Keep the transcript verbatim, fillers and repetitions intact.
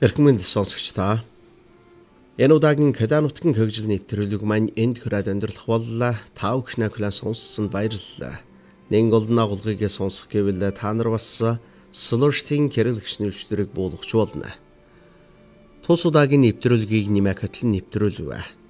Эрхэм сонсогч та. Энэ удаагийн Кедан нутгийн хөгжил нэвтрүүлэг маань энд хүрээд өндөрлөх боллоо. Та бүхэн ахлаа сонссонд баярлалаа. Нэг олон агуулгыг сонсох гэвэл та нар бас Слорштийн хэрэглэгч нэрвчлэрийг буулгach болно. Тус удаагийн нэвтрүүлгийг нэмэх хөтлөн нэвтрүүлвэ.